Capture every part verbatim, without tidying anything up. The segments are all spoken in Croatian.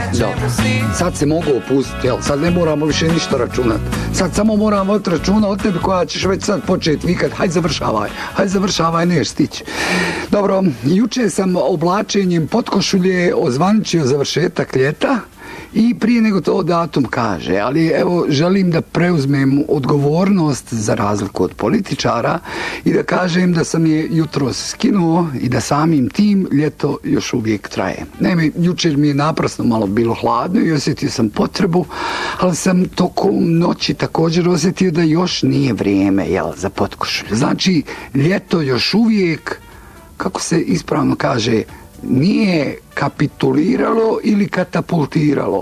Da. Sad se mogu opustiti, jel? Sad ne moramo više ništa računati. Sad samo moramo od računa od tebe koja ćeš već sad početi vikat, hajde završavaj, hajde završavaj, neš stići. Dobro, juče sam oblačenjem potkošulje ozvaničio završetak ljeta i prije nego to datum kaže, ali evo želim da preuzmem odgovornost za razliku od političara i da kažem da sam je jutros skinuo i da samim tim ljeto još uvijek traje. Naime, jučer mi je naprasno malo bilo hladno i osjetio sam potrebu, ali sam tokom noći također osjetio da još nije vrijeme, jel, za potkošulju. Znači, ljeto još uvijek, kako se ispravno kaže, nije kapituliralo ili katapultiralo.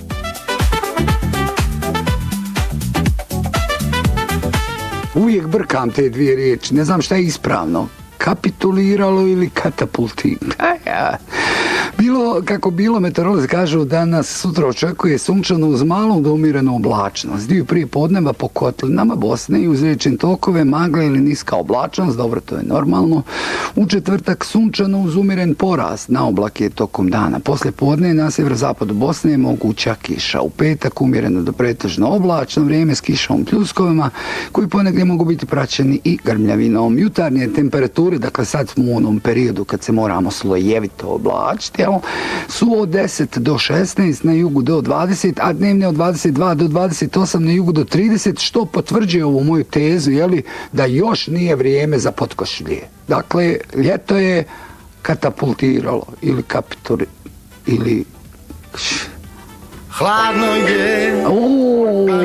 Uvijek brkam te dvije riječi, ne znam šta je ispravno. Kapituliralo ili katapultiralo. Bilo, kako bilo, meteorolozi kažu da nas sutra očekuje sunčano uz malu do umjerenu oblačnost. Dio prije podneva po kotlinama Bosne i uz riječne tokove, magla ili niska oblačnost, dobro, to je normalno. U četvrtak sunčano uz umjeren porast na oblake tokom dana. Poslije podne na sjeverozapadu Bosne je moguća kiša. U petak umjereno do pretežno oblačno vrijeme s kišom pljuskovima koji ponegdje mogu biti praćeni i grmljavinom. Jutarnje temperature, dakle sad smo u onom periodu kad se moramo slojevito oblačiti, su od deset do šesnaest, na jugu do dvadeset, a dnevne od dvadeset dva do dvadeset osam, na jugu do trideset, što potvrđuje ovu moju tezu, jeli, da još nije vrijeme za potkošulje. Dakle, ljeto je katapultiralo ili kapituri ili... Hladno je. Uuu.